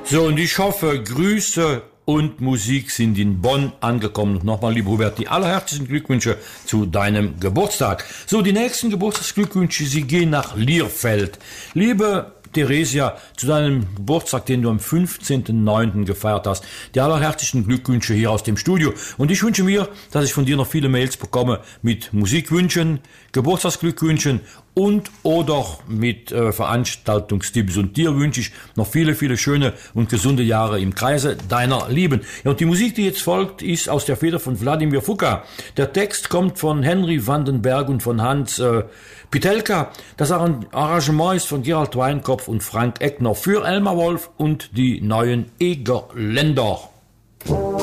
So, und ich hoffe, Grüße und Musik sind in Bonn angekommen. Und nochmal, lieber Hubert, die allerherzlichsten Glückwünsche zu deinem Geburtstag. So, die nächsten Geburtstagsglückwünsche, sie gehen nach Lierfeld. Liebe Theresia, zu deinem Geburtstag, den du am 15.09. gefeiert hast, die allerherzlichsten Glückwünsche hier aus dem Studio. Und ich wünsche mir, dass ich von dir noch viele Mails bekomme mit Musikwünschen, Geburtstagsglückwünschen und oder mit Veranstaltungstipps. Und dir wünsche ich noch viele, viele schöne und gesunde Jahre im Kreise deiner Lieben. Ja, und die Musik, die jetzt folgt, ist aus der Feder von Wladimir Fuka. Der Text kommt von Henry Vandenberg und von Hans Pitelka. Das Arrangement ist von Gerald Weinkopf und Frank Eckner für Elmar Wolf und die neuen Egerländer.